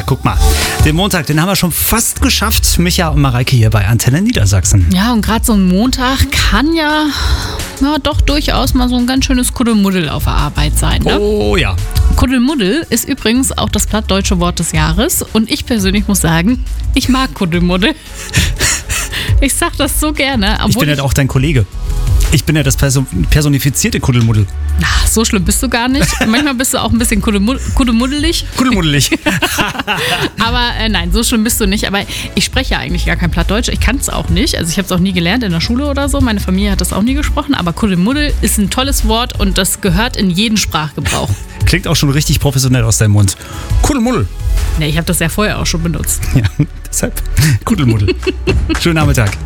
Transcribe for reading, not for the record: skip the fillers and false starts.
guck mal. Den Montag, den haben wir schon fast geschafft. Micha und Mareike hier bei Antenne Niedersachsen. Ja, und gerade so ein Montag kann ja doch durchaus mal so ein ganz schönes Kuddelmuddel auf der Arbeit sein. Ne? Oh ja. Kuddelmuddel ist übrigens auch das plattdeutsche Wort des Jahres. Und ich persönlich muss sagen, ich mag Kuddelmuddel. Ich sag das so gerne. Ich bin ja auch dein Kollege. Ich bin ja das personifizierte Kuddelmuddel. Na, so schlimm bist du gar nicht. Manchmal bist du auch ein bisschen kuddelmuddelig. Kuddelmuddelig. Aber nein, so schlimm bist du nicht. Aber ich spreche ja eigentlich gar kein Plattdeutsch. Ich kann es auch nicht. Also ich habe es auch nie gelernt in der Schule oder so. Meine Familie hat das auch nie gesprochen. Aber Kuddelmuddel ist ein tolles Wort und das gehört in jeden Sprachgebrauch. Klingt auch schon richtig professionell aus deinem Mund. Kuddelmuddel. Ne, ich habe das ja vorher auch schon benutzt. Ja, deshalb Kuddelmuddel. Schönen Nachmittag.